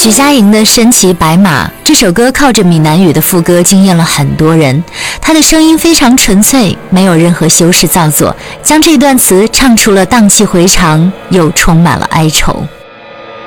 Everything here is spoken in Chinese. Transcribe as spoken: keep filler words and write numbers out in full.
徐佳莹的《身骑白马》这首歌靠着闽南语的副歌惊艳了很多人，她的声音非常纯粹，没有任何修饰造作，将这段词唱出了荡气回肠，又充满了哀愁。